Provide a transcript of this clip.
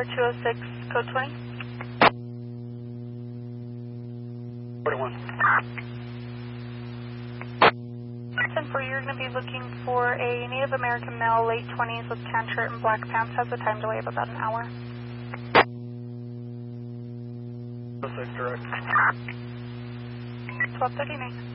Tower 206, code 20. 41. 10-4, you're going to be looking for a Native American male, late 20s with tan shirt and black pants, has a time delay of about an hour. 06 direct. 12:39.